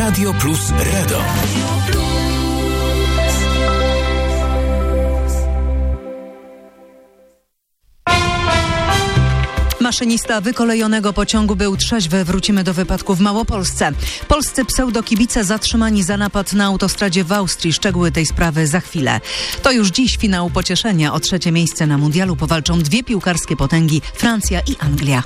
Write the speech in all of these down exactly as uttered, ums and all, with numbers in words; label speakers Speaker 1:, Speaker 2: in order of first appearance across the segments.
Speaker 1: Radio Plus Radom.
Speaker 2: Maszynista wykolejonego pociągu był trzeźwy. Wrócimy do wypadku w Małopolsce. Polscy pseudokibice zatrzymani za napad na autostradzie w Austrii. Szczegóły tej sprawy za chwilę. To już dziś finał pocieszenia. O trzecie miejsce na mundialu powalczą dwie piłkarskie potęgi, Francja i Anglia.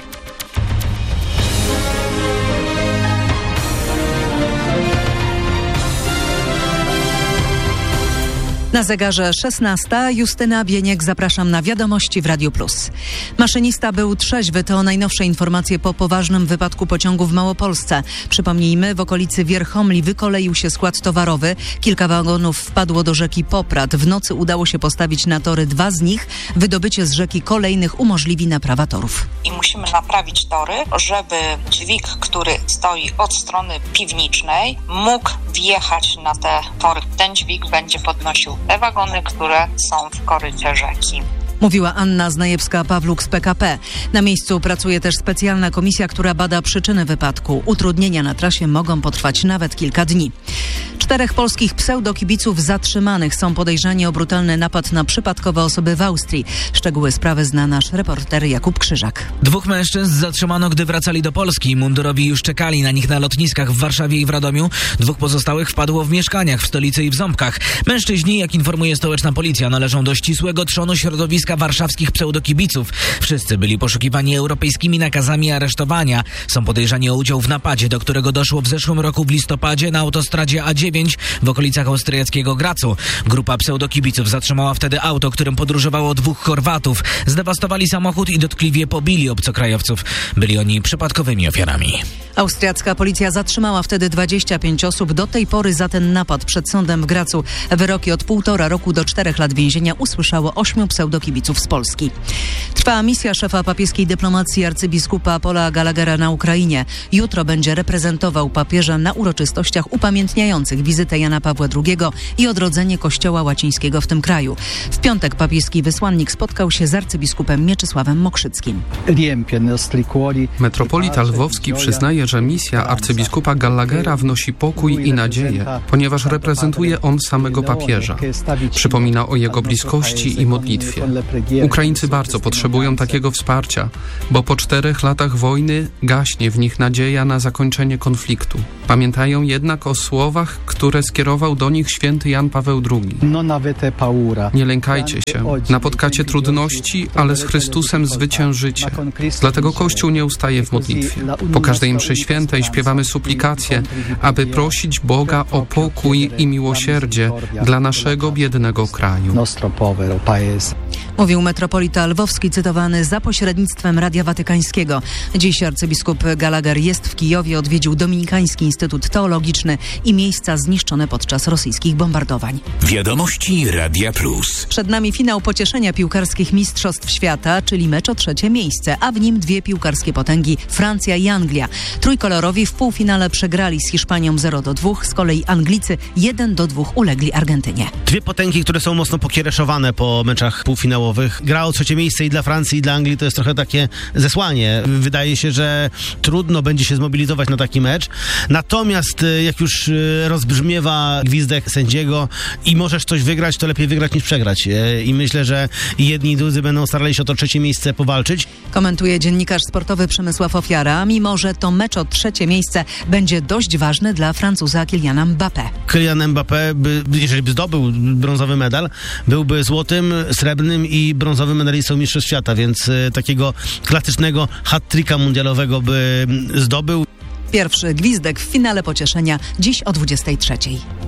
Speaker 2: Na zegarze szesnasta. Justyna Bieniek, zapraszam na wiadomości w Radiu Plus. Maszynista był trzeźwy. To najnowsze informacje po poważnym wypadku pociągu w Małopolsce. Przypomnijmy, w okolicy Wierchomli wykoleił się skład towarowy. Kilka wagonów wpadło do rzeki Poprad. W nocy udało się postawić na tory dwa z nich. Wydobycie z rzeki kolejnych umożliwi naprawa torów.
Speaker 3: I musimy naprawić tory, żeby dźwig, który stoi od strony piwnicznej, mógł wjechać na te tory. Ten dźwig będzie podnosił te wagony, które są w korycie rzeki.
Speaker 2: Mówiła Anna Znajewska-Pawluk z P K P. Na miejscu pracuje też specjalna komisja, która bada przyczyny wypadku. Utrudnienia na trasie mogą potrwać nawet kilka dni. Czterech polskich pseudokibiców zatrzymanych. Są podejrzani o brutalny napad na przypadkowe osoby w Austrii. Szczegóły sprawy zna nasz reporter Jakub Krzyżak.
Speaker 4: Dwóch mężczyzn zatrzymano, gdy wracali do Polski. Mundurowi już czekali na nich na lotniskach w Warszawie i w Radomiu. Dwóch pozostałych wpadło w mieszkaniach w stolicy i w Ząbkach. Mężczyźni, jak informuje stołeczna policja, należą do ścisłego trzonu środowiska warszawskich pseudokibiców. Wszyscy byli poszukiwani europejskimi nakazami aresztowania. Są podejrzani o udział w napadzie, do którego doszło w zeszłym roku w listopadzie na autostradzie A dziewięć w okolicach austriackiego Gracu. Grupa pseudokibiców zatrzymała wtedy auto, którym podróżowało dwóch Chorwatów. Zdewastowali samochód i dotkliwie pobili obcokrajowców. Byli oni przypadkowymi ofiarami.
Speaker 2: Austriacka policja zatrzymała wtedy dwadzieścia pięć osób. Do tej pory za ten napad przed sądem w Gracu wyroki od półtora roku do czterech lat więzienia usłyszało ośmiu pseudokibiców z Polski. Trwa misja szefa papieskiej dyplomacji arcybiskupa Paula Gallaghera na Ukrainie. Jutro będzie reprezentował papieża na uroczystościach upamiętniających wizytę Jana Pawła drugiego i odrodzenie Kościoła łacińskiego w tym kraju. W piątek papieski wysłannik spotkał się z arcybiskupem Mieczysławem Mokrzyckim.
Speaker 5: Metropolita Lwowski przyznaje, że misja arcybiskupa Gallaghera wnosi pokój i nadzieję, ponieważ reprezentuje on samego papieża. Przypomina o jego bliskości i modlitwie. Ukraińcy bardzo potrzebują takiego wsparcia, bo po czterech latach wojny gaśnie w nich nadzieja na zakończenie konfliktu. Pamiętają jednak o słowach, które skierował do nich święty Jan Paweł drugi. Nie lękajcie się, napotkacie trudności, ale z Chrystusem zwyciężycie. Dlatego Kościół nie ustaje w modlitwie. Po każdej mszy świętej śpiewamy suplikacje, aby prosić Boga o pokój i miłosierdzie dla naszego biednego kraju.
Speaker 2: Mówił metropolita lwowski, cytowany za pośrednictwem Radia Watykańskiego. Dziś arcybiskup Gallagher jest w Kijowie, odwiedził Dominikański Instytut Teologiczny i miejsca zniszczone podczas rosyjskich bombardowań.
Speaker 1: Wiadomości Radia Plus.
Speaker 2: Przed nami finał pocieszenia piłkarskich mistrzostw świata, czyli mecz o trzecie miejsce, a w nim dwie piłkarskie potęgi, Francja i Anglia. Trójkolorowi w półfinale przegrali z Hiszpanią zero do dwóch, z kolei Anglicy jeden do dwóch ulegli Argentynie.
Speaker 6: Dwie potęgi, które są mocno pokiereszowane po meczach półfinałowych. Gra o trzecie miejsce i dla Francji, i dla Anglii to jest trochę takie zesłanie. Wydaje się, że trudno będzie się zmobilizować na taki mecz. Natomiast jak już rozbrzmiewa gwizdek sędziego i możesz coś wygrać, to lepiej wygrać niż przegrać. I myślę, że jedni i drudzy będą starali się o to trzecie miejsce powalczyć.
Speaker 2: Komentuje dziennikarz sportowy Przemysław Ofiara, mimo że to mecz o trzecie miejsce będzie dość ważny dla Francuza Kyliana Mbappé.
Speaker 6: Kylian Mbappé, by, jeżeli by zdobył brązowy medal, byłby złotym, srebrnym i brązowym medalistą mistrzostw świata, więc y, takiego klasycznego hat-tricka mundialowego by zdobył.
Speaker 2: Pierwszy gwizdek w finale pocieszenia dziś o dwudziestej trzeciej.